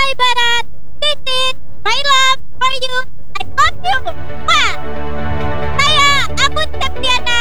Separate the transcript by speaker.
Speaker 1: Hai Barat, this is my love for you. I love you. Wah, aku Septiana